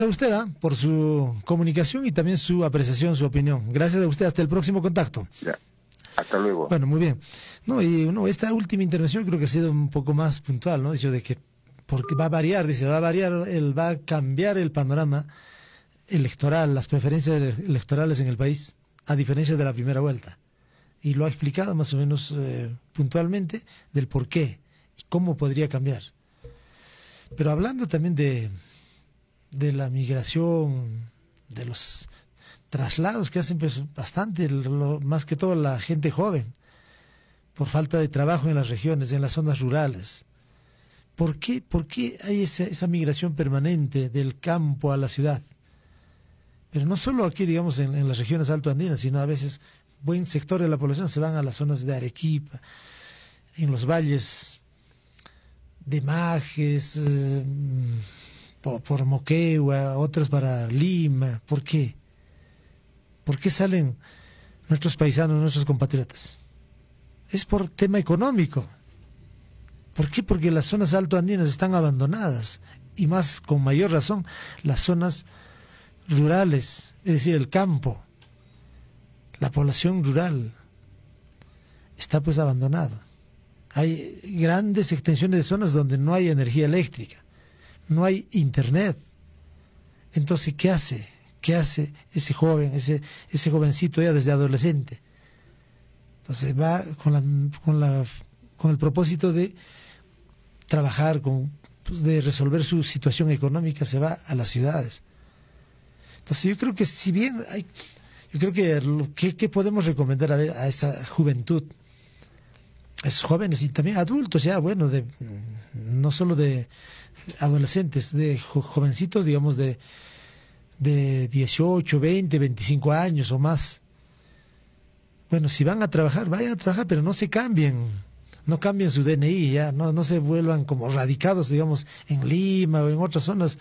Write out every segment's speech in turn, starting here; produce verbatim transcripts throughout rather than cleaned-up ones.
A usted ¿eh? por su comunicación y también su apreciación, su opinión. Gracias a usted. Hasta el próximo contacto. Ya. Hasta luego. Bueno, muy bien. No, y no, esta última intervención creo que ha sido un poco más puntual, ¿no? Dicho de que porque va a variar, dice, va a variar, él va a cambiar el panorama electoral, las preferencias electorales en el país, a diferencia de la primera vuelta. Y lo ha explicado más o menos eh, puntualmente del por qué y cómo podría cambiar. Pero hablando también de, de la migración, de los traslados que hacen pues, bastante, lo, más que todo la gente joven, por falta de trabajo en las regiones, en las zonas rurales. ¿Por qué, por qué hay esa, esa migración permanente del campo a la ciudad? Pero no solo aquí, digamos, en, en las regiones altoandinas, sino a veces buen sector de la población se van a las zonas de Arequipa, en los valles de Majes, eh, por, por Moquegua, otros para Lima. ¿Por qué? ¿Por qué salen nuestros paisanos, nuestros compatriotas? Es por tema económico. ¿Por qué? Porque las zonas altoandinas están abandonadas y más con mayor razón las zonas rurales, es decir, el campo, la población rural está pues abandonado. Hay grandes extensiones de zonas donde no hay energía eléctrica, no hay internet. Entonces, ¿qué hace? ¿Qué hace ese joven, ese, ese jovencito ya desde adolescente? Entonces va con la, con la, con el propósito de trabajar, con, pues, de resolver su situación económica, se va a las ciudades. Entonces yo creo que si bien hay, yo creo que lo que, que podemos recomendar a, a esa juventud, a esos jóvenes y también adultos ya, bueno, de no solo de adolescentes, de jo, jovencitos, digamos, de, de dieciocho, veinte, veinticinco años o más. Bueno, si van a trabajar, vayan a trabajar, pero no se cambien, no cambien su D N I, ya, no, no se vuelvan como radicados, digamos, en Lima o en otras zonas.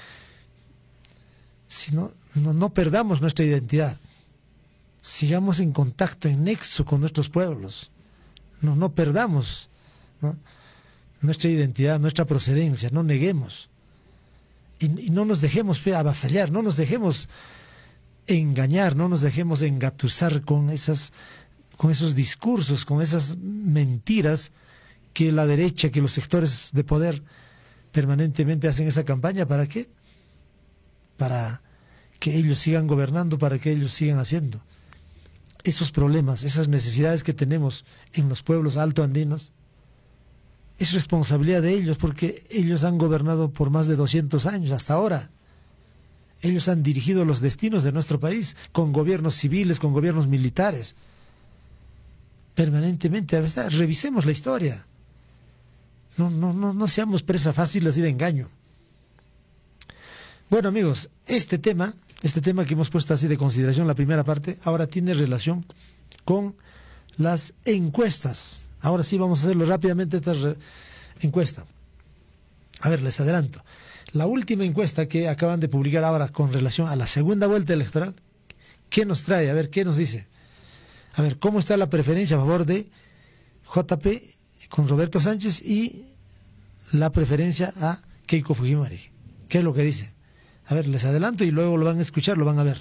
Sino, no, no perdamos nuestra identidad. Sigamos en contacto, en nexo con nuestros pueblos. No, no perdamos, ¿no? nuestra identidad, nuestra procedencia, no neguemos. Y, y no nos dejemos fe, avasallar, no nos dejemos engañar, no nos dejemos engatusar con esas, con esos discursos, con esas mentiras que la derecha, que los sectores de poder permanentemente hacen esa campaña. ¿Para qué? Para que ellos sigan gobernando, para que ellos sigan haciendo. Esos problemas, esas necesidades que tenemos en los pueblos altoandinos, es responsabilidad de ellos, porque ellos han gobernado por más de doscientos años hasta ahora. Ellos han dirigido los destinos de nuestro país con gobiernos civiles, con gobiernos militares. Permanentemente, a veces, revisemos la historia. No, no, no, no seamos presa fácil así de engaño. Bueno, amigos, este tema, este tema que hemos puesto así de consideración, la primera parte, ahora tiene relación con las encuestas. Ahora sí vamos a hacerlo rápidamente esta encuesta. A ver, les adelanto. La última encuesta que acaban de publicar ahora con relación a la segunda vuelta electoral, ¿qué nos trae? A ver, ¿qué nos dice? A ver, ¿cómo está la preferencia a favor de J P con Roberto Sánchez y la preferencia a Keiko Fujimori? ¿Qué es lo que dice? A ver, les adelanto y luego lo van a escuchar, lo van a ver.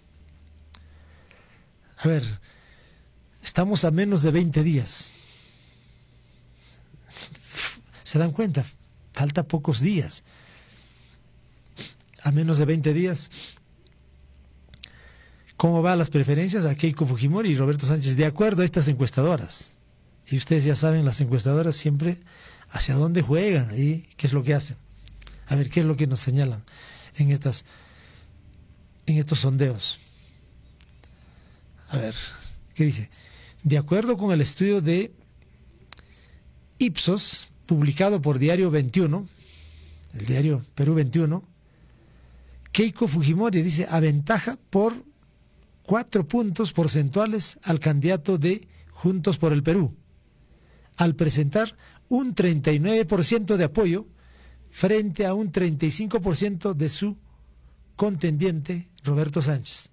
A ver, estamos a menos de veinte días. ¿Se dan cuenta? Falta pocos días. A menos de veinte días. ¿Cómo van las preferencias a Keiko Fujimori y Roberto Sánchez? De acuerdo a estas encuestadoras. Y ustedes ya saben, las encuestadoras siempre hacia dónde juegan y qué es lo que hacen. A ver, ¿qué es lo que nos señalan en estas, en estos sondeos? A ver, ¿qué dice? De acuerdo con el estudio de Ipsos, publicado por Diario veintiuno, el diario Perú veintiuno, Keiko Fujimori dice aventaja por cuatro puntos porcentuales al candidato de Juntos por el Perú, al presentar un treinta y nueve por ciento de apoyo frente a un treinta y cinco por ciento de su contendiente Roberto Sánchez.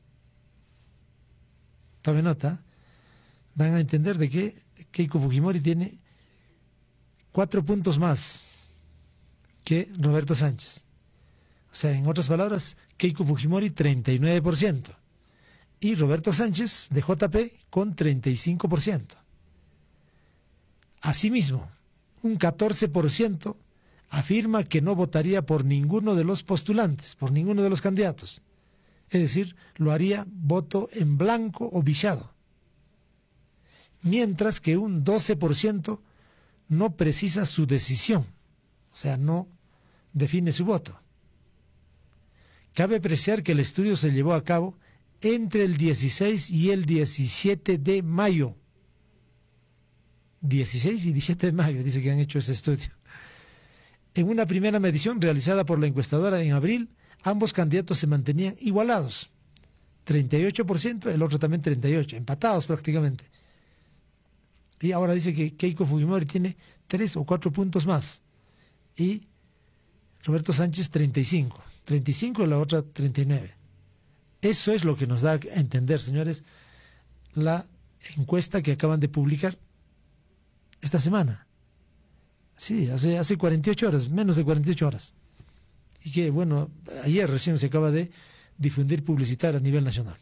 Tome nota, dan a entender de que Keiko Fujimori tiene cuatro puntos más que Roberto Sánchez. O sea, en otras palabras, Keiko Fujimori treinta y nueve por ciento. Y Roberto Sánchez de J P con treinta y cinco por ciento. Asimismo, un catorce por ciento afirma que no votaría por ninguno de los postulantes, por ninguno de los candidatos. Es decir, lo haría voto en blanco o viciado. Mientras que un doce por ciento no precisa su decisión, o sea, no define su voto. Cabe apreciar que el estudio se llevó a cabo entre el dieciséis y el diecisiete de mayo. dieciséis y diecisiete de mayo, dice que han hecho ese estudio. En una primera medición realizada por la encuestadora en abril, ambos candidatos se mantenían igualados. treinta y ocho por ciento, el otro también treinta y ocho por ciento, empatados prácticamente. Y ahora dice que Keiko Fujimori tiene tres o cuatro puntos más. Y Roberto Sánchez treinta y cinco. treinta y cinco y la otra treinta y nueve. Eso es lo que nos da a entender, señores, la encuesta que acaban de publicar esta semana. Sí, hace, hace cuarenta y ocho horas, menos de cuarenta y ocho horas. Y que, bueno, ayer recién se acaba de difundir, publicitar a nivel nacional.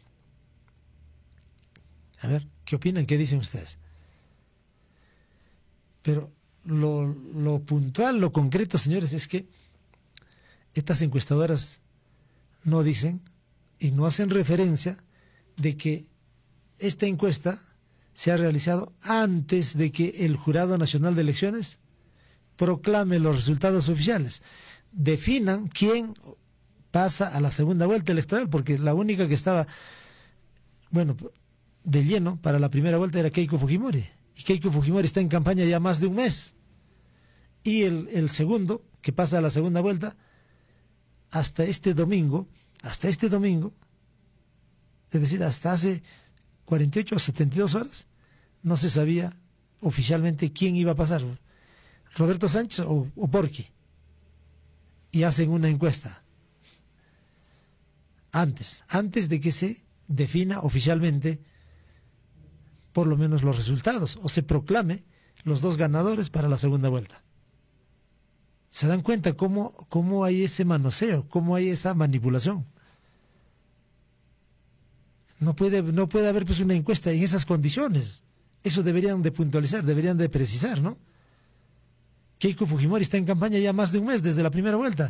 A ver, ¿qué opinan? ¿Qué dicen ustedes? Pero lo, lo puntual, lo concreto, señores, es que estas encuestadoras no dicen y no hacen referencia de que esta encuesta se ha realizado antes de que el Jurado Nacional de Elecciones proclame los resultados oficiales. Definan quién pasa a la segunda vuelta electoral, porque la única que estaba, bueno, de lleno para la primera vuelta era Keiko Fujimori. Y Keiko Fujimori está en campaña ya más de un mes. Y el, el segundo, que pasa a la segunda vuelta, hasta este domingo, hasta este domingo, es decir, hasta hace cuarenta y ocho o setenta y dos horas, no se sabía oficialmente quién iba a pasar, Roberto Sánchez o, o Porky. Y hacen una encuesta antes, antes de que se defina oficialmente por lo menos los resultados, o se proclame los dos ganadores para la segunda vuelta. ¿Se dan cuenta cómo, cómo hay ese manoseo, cómo hay esa manipulación? No puede, no puede haber pues una encuesta en esas condiciones. Eso deberían de puntualizar, deberían de precisar, ¿no? Keiko Fujimori está en campaña ya más de un mes desde la primera vuelta.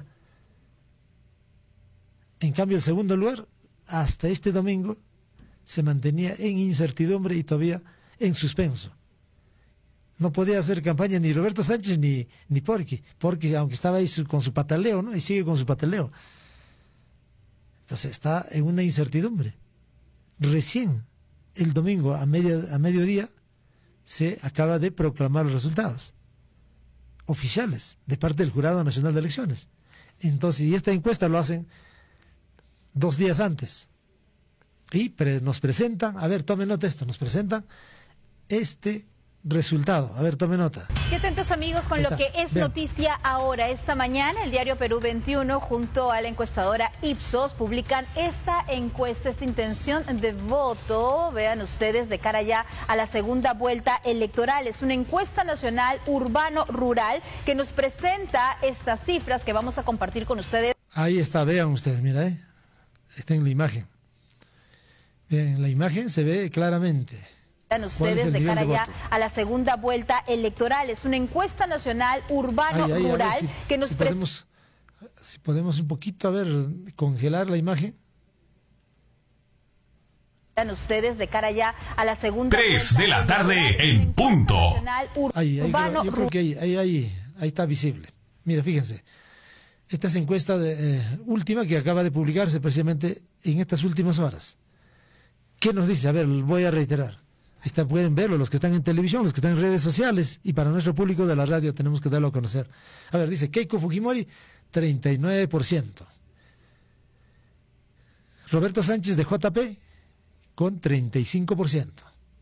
En cambio, el segundo lugar, hasta este domingo, se mantenía en incertidumbre y todavía en suspenso. No podía hacer campaña ni Roberto Sánchez ni, ni Porky. Porky, aunque estaba ahí su, con su pataleo, ¿no? Y sigue con su pataleo. Entonces está en una incertidumbre. Recién, el domingo a, media, a mediodía, se acaba de proclamar los resultados oficiales de parte del Jurado Nacional de Elecciones. Entonces, y esta encuesta lo hacen dos días antes. Y pre, nos presentan, a ver, tomen nota esto, nos presentan este resultado. A ver, tome nota. Qué atentos, amigos, con lo que es Vean. Noticia ahora. Esta mañana el diario Perú veintiuno junto a la encuestadora Ipsos publican esta encuesta, esta intención de voto, vean ustedes, de cara ya a la segunda vuelta electoral. Es una encuesta nacional urbano-rural que nos presenta estas cifras que vamos a compartir con ustedes. Ahí está, vean ustedes, mira, ¿eh? Está en la imagen. Bien, en la imagen se ve claramente. Ustedes de cara ya a la segunda vuelta electoral. Es una encuesta nacional urbano-rural si, que nos si podemos, si podemos un poquito, a ver, congelar la imagen. Ustedes de cara ya a la segunda Tres de la tarde en punto. Ahí, ahí, yo creo que ahí, ahí, ahí, ahí está visible. Mira, fíjense. Esta es encuesta de, eh, última que acaba de publicarse precisamente en estas últimas horas. ¿Qué nos dice? A ver, voy a reiterar. Ahí está, pueden verlo, los que están en televisión, los que están en redes sociales, y para nuestro público de la radio tenemos que darlo a conocer. A ver, dice Keiko Fujimori, treinta y nueve por ciento. Roberto Sánchez de J P, con treinta y cinco por ciento.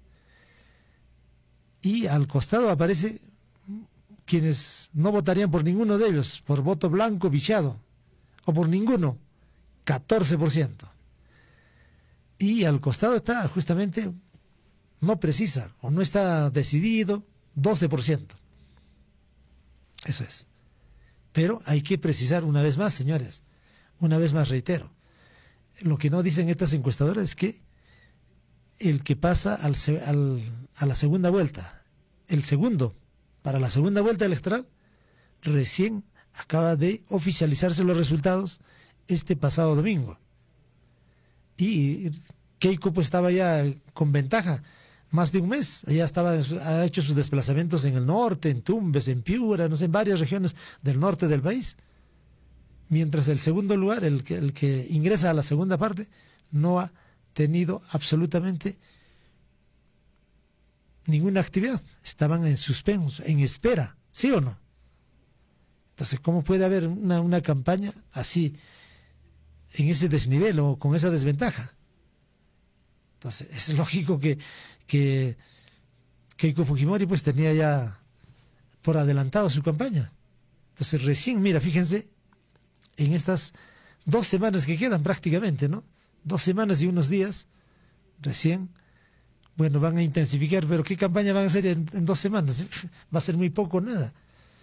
Y al costado aparece quienes no votarían por ninguno de ellos, por voto blanco viciado, o por ninguno, catorce por ciento. Y al costado está justamente no precisa o no está decidido, doce por ciento. Eso es. Pero hay que precisar una vez más, señores, una vez más reitero, lo que no dicen estas encuestadoras es que el que pasa al, al, a la segunda vuelta, el segundo, para la segunda vuelta electoral, recién acaba de oficializarse los resultados este pasado domingo. Y Keiko pues estaba ya con ventaja, más de un mes, ya estaba, ha hecho sus desplazamientos en el norte, en Tumbes, en Piura, no sé, en varias regiones del norte del país. Mientras el segundo lugar, el que, el que ingresa a la segunda parte, no ha tenido absolutamente ninguna actividad. Estaban en suspenso, en espera, ¿sí o no? Entonces, ¿cómo puede haber una, una campaña así, en ese desnivel o con esa desventaja? Entonces, es lógico que, que Keiko Fujimori pues tenía ya por adelantado su campaña. Entonces, recién, mira, fíjense, en estas dos semanas que quedan prácticamente, ¿no? Dos semanas y unos días, recién, bueno, van a intensificar, pero ¿qué campaña van a hacer en, en dos semanas? Va a ser muy poco o nada.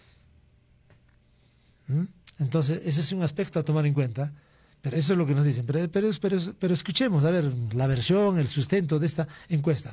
¿Mm? Entonces, ese es un aspecto a tomar en cuenta, pero eso es lo que nos dicen. Pero, pero, pero, pero escuchemos, a ver, la versión, el sustento de esta encuesta.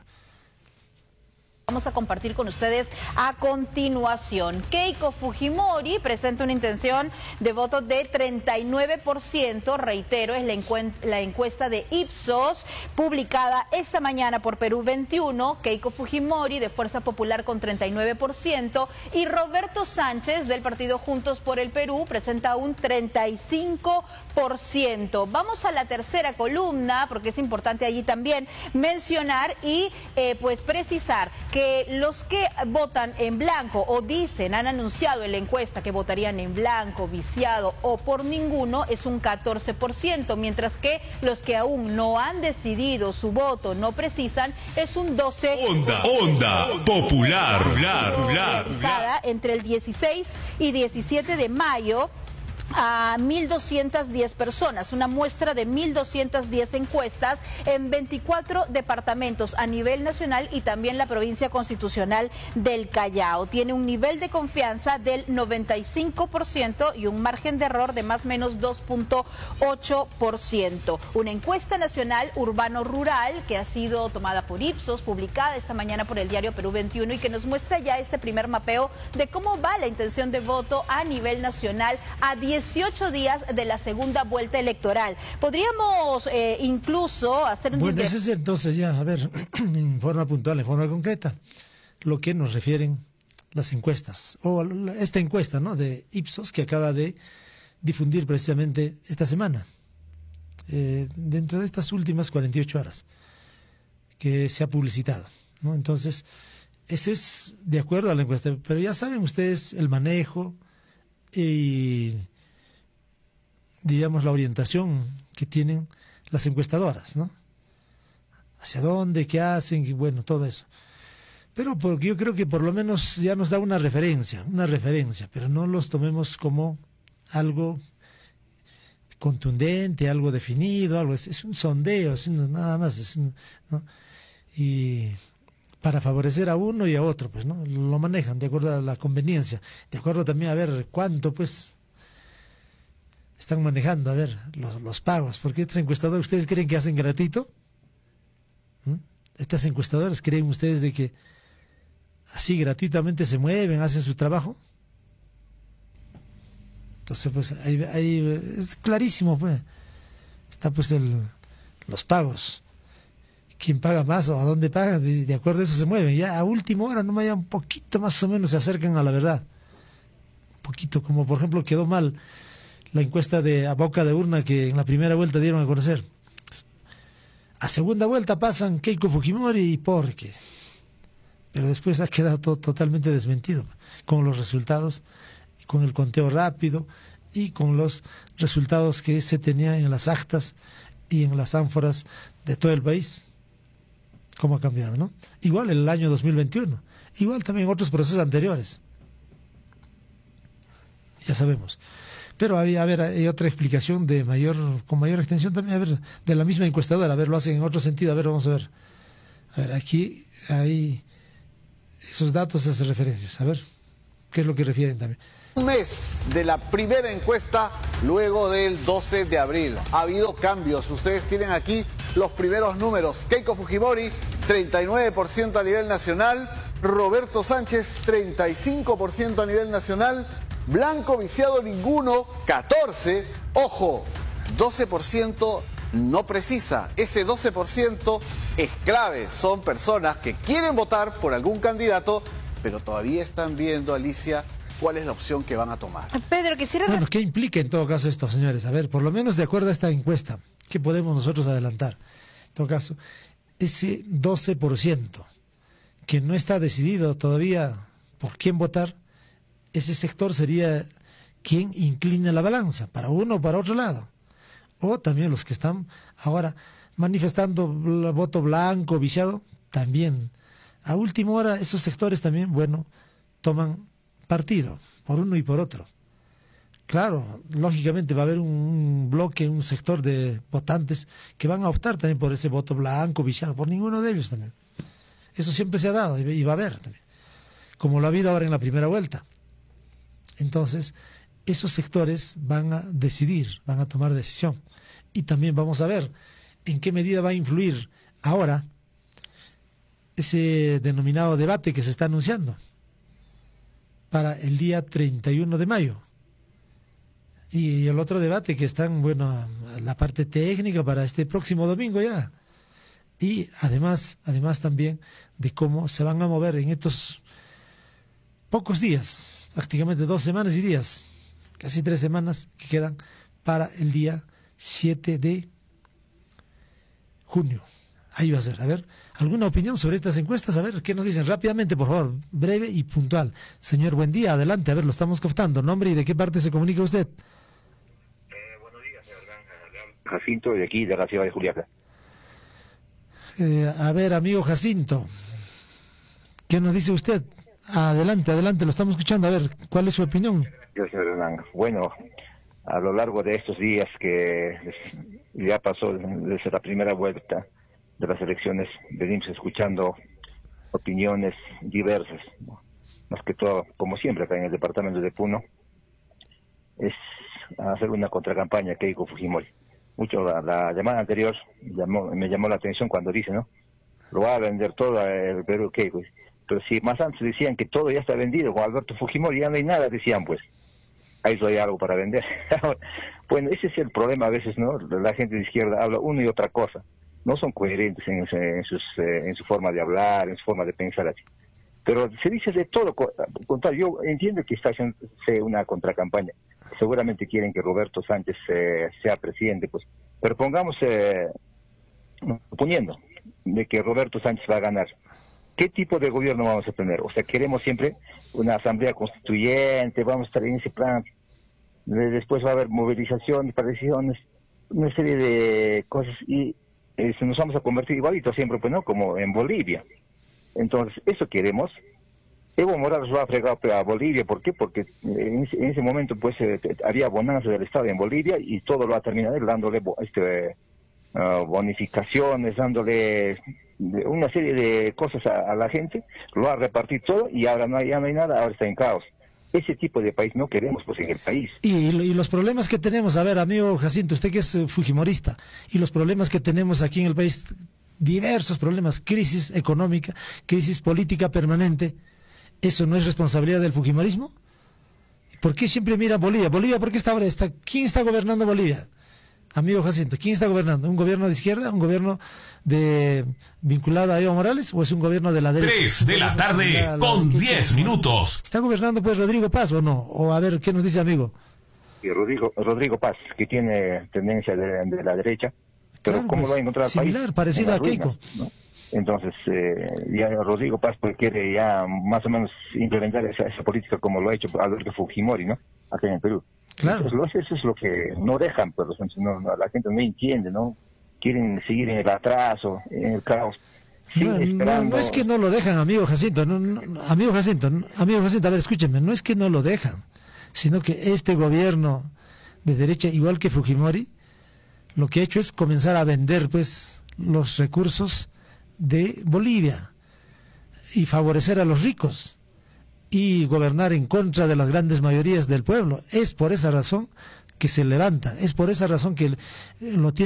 Vamos a compartir con ustedes a continuación. Keiko Fujimori presenta una intención de voto de treinta y nueve por ciento, reitero, es la, encu la encuesta de Ipsos publicada esta mañana por Perú veintiuno. Keiko Fujimori de Fuerza Popular con treinta y nueve por ciento y Roberto Sánchez del partido Juntos por el Perú presenta un treinta y cinco por ciento. Vamos a la tercera columna porque es importante allí también mencionar y eh, pues precisar que que los que votan en blanco o dicen, han anunciado en la encuesta que votarían en blanco, viciado o por ninguno es un catorce por ciento, mientras que los que aún no han decidido su voto, no precisan, es un doce por ciento. Onda, onda popular, popular, popular, popular. Entre el dieciséis y diecisiete de mayo a mil doscientas diez personas, una muestra de mil doscientas diez encuestas en veinticuatro departamentos a nivel nacional y también la provincia constitucional del Callao. Tiene un nivel de confianza del noventa y cinco por ciento y un margen de error de más o menos dos punto ocho por ciento. Una encuesta nacional urbano-rural que ha sido tomada por Ipsos, publicada esta mañana por el diario Perú veintiuno y que nos muestra ya este primer mapeo de cómo va la intención de voto a nivel nacional a dieciocho días de la segunda vuelta electoral. Podríamos eh, incluso hacer un... Bueno, ese es entonces ya, a ver, en forma puntual, en forma concreta, lo que nos refieren las encuestas, o esta encuesta, ¿no?, de Ipsos que acaba de difundir precisamente esta semana, eh, dentro de estas últimas cuarenta y ocho horas, que se ha publicitado, ¿no? Entonces, ese es de acuerdo a la encuesta, pero ya saben ustedes el manejo y, digamos, la orientación que tienen las encuestadoras, ¿no? Hacia dónde, qué hacen, y bueno, todo eso. Pero porque yo creo que por lo menos ya nos da una referencia, una referencia, pero no los tomemos como algo contundente, algo definido, algo, es, es un sondeo, es un, nada más, es un, ¿no? Y para favorecer a uno y a otro, pues, ¿no? Lo manejan de acuerdo a la conveniencia, de acuerdo también a ver cuánto, pues, están manejando, a ver, los, los pagos, porque estas encuestadoras, ¿ustedes creen que hacen gratuito? ¿Mm? ¿Estas encuestadoras creen ustedes de que así gratuitamente se mueven, hacen su trabajo? Entonces, pues, ahí, ahí es clarísimo, pues, está pues el, los pagos. ¿Quién paga más o a dónde paga? De, de acuerdo a eso se mueven. Ya a última hora, no me ya un poquito más o menos se acercan a la verdad. Un poquito, como por ejemplo quedó mal la encuesta de a boca de urna que en la primera vuelta dieron a conocer. A segunda vuelta pasan Keiko Fujimori y Porque. Pero después ha quedado todo totalmente desmentido con los resultados, con el conteo rápido y con los resultados que se tenían en las actas y en las ánforas de todo el país. ¿Cómo ha cambiado, no? Igual el año dos mil veintiuno, igual también otros procesos anteriores. Ya sabemos. Pero hay, a ver, hay otra explicación de mayor, con mayor extensión también, a ver, de la misma encuestadora, a ver, lo hacen en otro sentido, a ver, vamos a ver. A ver, aquí hay esos datos, esas referencias, a ver, ¿qué es lo que refieren también? Un mes de la primera encuesta luego del doce de abril. Ha habido cambios. Ustedes tienen aquí los primeros números. Keiko Fujimori, treinta y nueve por ciento a nivel nacional. Roberto Sánchez, treinta y cinco por ciento a nivel nacional. Blanco Viciado ninguno, catorce. Ojo, doce por ciento no precisa. Ese doce por ciento es clave. Son personas que quieren votar por algún candidato, pero todavía están viendo, Alicia, cuál es la opción que van a tomar. Pedro, quisiera... Bueno, ¿qué implica en todo caso esto, señores? A ver, por lo menos de acuerdo a esta encuesta, ¿qué podemos nosotros adelantar? En todo caso, ese doce por ciento que no está decidido todavía por quién votar, ese sector sería quien inclina la balanza, para uno o para otro lado. O también los que están ahora manifestando el voto blanco, viciado, también. A última hora, esos sectores también, bueno, toman partido por uno y por otro. Claro, lógicamente va a haber un bloque, un sector de votantes que van a optar también por ese voto blanco, viciado, por ninguno de ellos también. Eso siempre se ha dado y va a haber también, como lo ha habido ahora en la primera vuelta. Entonces, esos sectores van a decidir, van a tomar decisión. Y también vamos a ver en qué medida va a influir ahora ese denominado debate que se está anunciando para el día treinta y uno de mayo. Y el otro debate que están, bueno, la parte técnica para este próximo domingo ya. Y además, además también de cómo se van a mover en estos pocos días, prácticamente dos semanas y días, casi tres semanas que quedan para el día siete de junio. Ahí va a ser. A ver, ¿alguna opinión sobre estas encuestas? A ver, ¿qué nos dicen? Rápidamente, por favor, breve y puntual. Señor, buen día, adelante, a ver, lo estamos captando. ¿Nombre y de qué parte se comunica usted? Eh, buenos días, señor Jacinto, de aquí, de la ciudad de Juliaca. Eh, a ver, amigo Jacinto, ¿qué nos dice usted? Adelante, adelante, lo estamos escuchando. A ver, ¿cuál es su opinión? Yo, señor Hernán. Bueno, a lo largo de estos días que ya pasó desde la primera vuelta de las elecciones, venimos escuchando opiniones diversas, ¿no? Más que todo, como siempre acá en el departamento de Puno, es hacer una contracampaña a Keiko Fujimori. Mucho la, la llamada anterior llamó, me llamó la atención cuando dice, ¿no? Lo va a vender todo el Perú Keiko. Pero si más antes decían que todo ya está vendido con Alberto Fujimori, ya no hay nada, decían, pues, ahí hay algo para vender. Bueno, ese es el problema a veces, ¿no? La gente de izquierda habla una y otra cosa. No son coherentes en, en, sus, eh, en su forma de hablar, en su forma de pensar así. Pero se dice de todo. Yo entiendo que está haciendo una contracampaña. Seguramente quieren que Roberto Sánchez eh, sea presidente, pues. Pero pongamos, eh, suponiendo de que Roberto Sánchez va a ganar, ¿qué tipo de gobierno vamos a tener? O sea, queremos siempre una asamblea constituyente, vamos a estar en ese plan. Después va a haber movilizaciones, decisiones, una serie de cosas y eh, nos vamos a convertir igualito siempre, pues, ¿no? Como en Bolivia. Entonces, eso queremos. Evo Morales va a fregar a Bolivia, ¿por qué? Porque en ese, en ese momento, pues, eh, había bonanza del Estado en Bolivia y todo lo ha terminado dándole este, uh, bonificaciones, dándole una serie de cosas a, a la gente, lo va a repartir todo y ahora no hay, ya no hay nada, ahora está en caos. Ese tipo de país no queremos, pues, en el país. Y, y los problemas que tenemos, a ver, amigo Jacinto, usted que es uh, fujimorista, y los problemas que tenemos aquí en el país, diversos problemas, crisis económica, crisis política permanente, ¿eso no es responsabilidad del fujimorismo? ¿Por qué siempre mira Bolivia? Bolivia, ¿por qué está ahora? Está, ¿quién está gobernando Bolivia? Amigo Jacinto, ¿quién está gobernando? ¿Un gobierno de izquierda? ¿Un gobierno de vinculado a Evo Morales? ¿O es un gobierno de la derecha? Tres de la tarde con diez minutos. ¿Está gobernando pues Rodrigo Paz o no? O a ver, ¿qué nos dice, amigo? Y Rodrigo, Rodrigo Paz, que tiene tendencia de, de la derecha, pero claro, ¿cómo pues, lo va a encontrar el similar, país? parecido a Keiko. ¿No? Entonces, eh, ya Rodrigo Paz pues quiere ya más o menos implementar esa, esa política como lo ha hecho Alberto Fujimori, ¿no? Acá en el Perú. Claro. Eso, eso es lo que no dejan, pero no, no, la gente no entiende, ¿no? Quieren seguir en el atraso, en el caos. No, no, no es que no lo dejan, amigo Jacinto, no, no, amigo Jacinto, no, amigo Jacinto, a ver, escúcheme, no es que no lo dejan, sino que este gobierno de derecha, igual que Fujimori, lo que ha hecho es comenzar a vender, pues, los recursos de Bolivia y favorecer a los ricos. y gobernar en contra de las grandes mayorías del pueblo. Es por esa razón que se levanta, es por esa razón que lo tiene